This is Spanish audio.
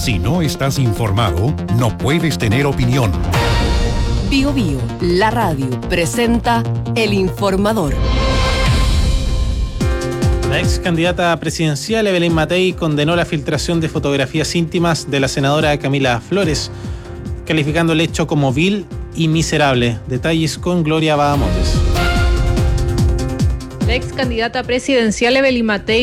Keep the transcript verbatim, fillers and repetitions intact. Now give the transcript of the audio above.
Si no estás informado, no puedes tener opinión. Bio Bio, la radio, presenta El Informador. La ex candidata presidencial Evelyn Matei condenó la filtración de fotografías íntimas de la senadora Camila Flores, calificando el hecho como vil y miserable. Detalles con Gloria Bahamontes. La ex candidata presidencial Evelyn Matei